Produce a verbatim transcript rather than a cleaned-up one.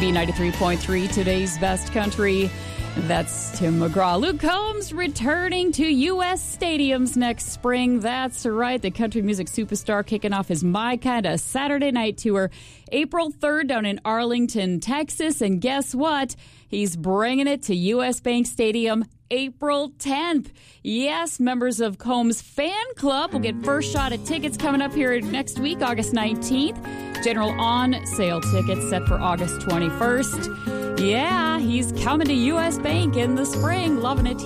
B ninety-three point three, today's best country. That's Tim McGraw. Luke Combs returning to U S stadiums next spring. That's right. The country music superstar kicking off his My Kinda Saturday Night Tour April third down in Arlington, Texas. And guess what? He's bringing it to U S Bank Stadium April tenth. Yes, members of Combs Fan Club will get first shot at tickets coming up here next week, August nineteenth. General on-sale tickets set for August twenty-first. Yeah, he's coming to U S Bank in the spring. Loving it.